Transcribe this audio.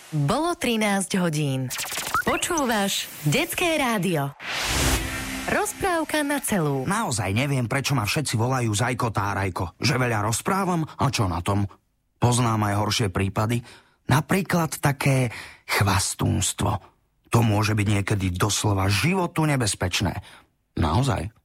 Bolo 13 hodín. Počúvaš Detské rádio. Rozprávka na celú. Naozaj neviem, prečo ma všetci volajú Zajko Tárajko. Že veľa rozprávam a čo na tom? Poznám aj horšie prípady. Napríklad také chvastúnstvo. To môže byť niekedy doslova životu nebezpečné. Naozaj.